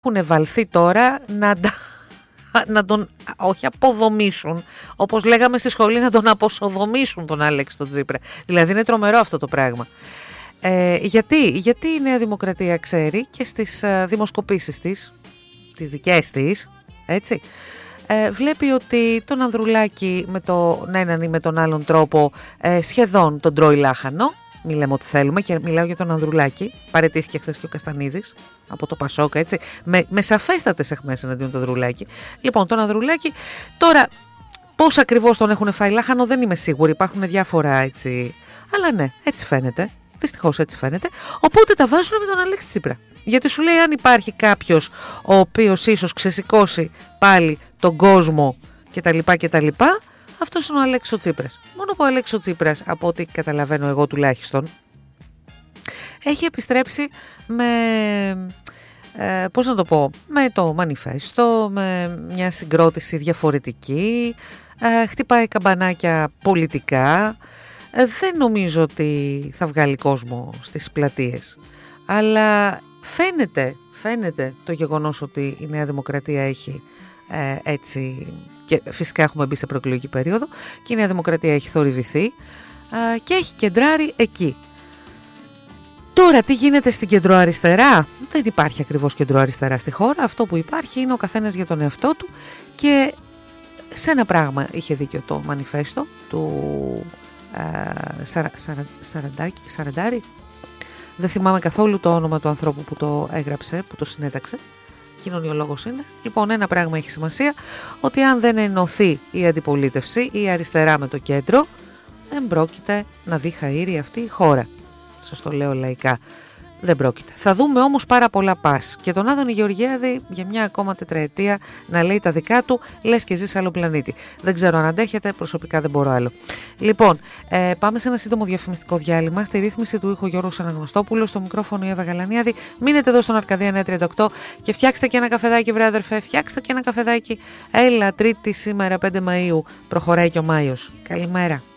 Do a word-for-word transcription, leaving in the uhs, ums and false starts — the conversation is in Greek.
έχουν βαλθεί τώρα να, να τον, όχι αποδομήσουν, όπως λέγαμε στη σχολή, να τον αποσοδομήσουν τον Αλέξη τον Τσίπρα. Δηλαδή είναι τρομερό αυτό το πράγμα. Ε, γιατί, γιατί η Νέα Δημοκρατία ξέρει και στις uh, δημοσκοπήσεις της, τις δικές της, έτσι, ε, βλέπει ότι τον Ανδρουλάκη με τον έναν ή με τον άλλον τρόπο ε, σχεδόν τον τρώει λάχανο. Μην λέμε ότι θέλουμε, και μιλάω για τον Ανδρουλάκη. Παραιτήθηκε χθες και ο Καστανίδης από το Πασόκα, έτσι, με, με σαφέστατες αιχμές εναντίον του Ανδρουλάκη. Λοιπόν, τον Ανδρουλάκη τώρα πώς ακριβώς τον έχουν φάει λάχανο δεν είμαι σίγουρη, υπάρχουν διάφορα έτσι, αλλά ναι, έτσι φαίνεται. Δυστυχώς έτσι φαίνεται. Οπότε τα βάζουν με τον Αλέξη Τσίπρα. Γιατί σου λέει, αν υπάρχει κάποιος ο οποίος ίσως ξεσηκώσει πάλι τον κόσμο κτλ. κτλ, αυτός είναι ο Αλέξης ο Τσίπρας. Μόνο που ο Αλέξης ο Τσίπρας, από ό,τι καταλαβαίνω εγώ τουλάχιστον, έχει επιστρέψει με, ε, πώς να το πω, με το μανιφέστο, με μια συγκρότηση διαφορετική, ε, χτυπάει καμπανάκια πολιτικά. Ε, δεν νομίζω ότι θα βγάλει κόσμο στις πλατείες. Αλλά φαίνεται, φαίνεται το γεγονός ότι η Νέα Δημοκρατία έχει ε, έτσι... Και φυσικά έχουμε μπει σε προεκλογική περίοδο και η Νέα Δημοκρατία έχει θορυβηθεί ε, και έχει κεντράρει εκεί. Τώρα τι γίνεται στην κεντροαριστερά? Δεν υπάρχει ακριβώς κεντροαριστερά στη χώρα. Αυτό που υπάρχει είναι ο καθένας για τον εαυτό του, και σε ένα πράγμα είχε δίκιο το μανιφέστο του ε, Σαρα, Σαρα, Σαραντάκη, Σαραντάρη. Δεν θυμάμαι καθόλου το όνομα του ανθρώπου που το έγραψε, που το συνέταξε. Κοινωνιολόγος είναι. Λοιπόν, ένα πράγμα έχει σημασία, ότι αν δεν ενωθεί η αντιπολίτευση, η αριστερά με το κέντρο, δεν πρόκειται να δει χαΐρι αυτή η χώρα. Σας το λέω λαϊκά. Δεν πρόκειται. Θα δούμε όμως πάρα πολλά πας. Και τον Άδωνη Γεωργιάδη για μια ακόμα τετραετία να λέει τα δικά του, λες και ζει σε άλλο πλανήτη. Δεν ξέρω αν αντέχετε, προσωπικά δεν μπορώ άλλο. Λοιπόν, ε, πάμε σε ένα σύντομο διαφημιστικό διάλειμμα. Στη ρύθμιση του ήχου Γιώργος Αναγνωστόπουλος, στο μικρόφωνο η Εύα Γαλανίαδη. Μείνετε εδώ στον Αρκαδία εννιακόσια τριάντα οκτώ και φτιάξτε και ένα καφεδάκι, βρε αδερφέ. Φτιάξτε και ένα καφεδάκι. Έλα, Τρίτη σήμερα, πέντε Μαΐου. Προχωράει και ο Μάιος. Καλημέρα.